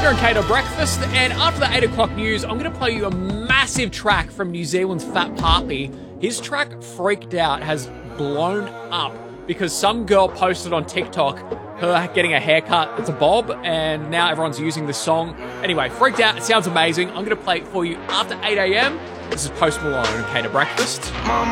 You're in Cato Breakfast, and after the 8 o'clock news, I'm going to play you a massive track from New Zealand's Fat Papi. His track, Freaked Out, has blown up because some girl posted on TikTok her getting a haircut. It's a bob, and now everyone's using this song. Anyway, Freaked Out, it sounds amazing. I'm going to play it for you after 8 a.m. This is Post Malone and Cater Breakfast.